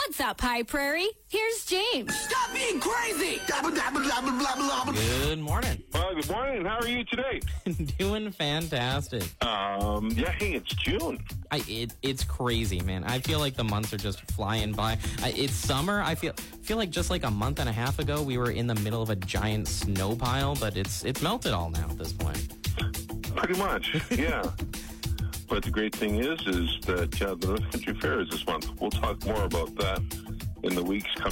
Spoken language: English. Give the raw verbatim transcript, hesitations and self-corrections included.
What's up, High Prairie? Here's James. Stop being crazy! Blah, blah, blah, blah, blah, blah, blah. Good morning. Well, good morning. How are you today? Doing fantastic. Um, yeah, hey, it's June. I it, it's crazy, man. I feel like the months are just flying by. I, it's summer. I feel feel like just like a month and a half ago we were in the middle of a giant snow pile, but it's it's melted all now at this point. Pretty much, yeah. But the great thing is, is that uh, the North Country Fair is this month. We'll talk more about that in the weeks coming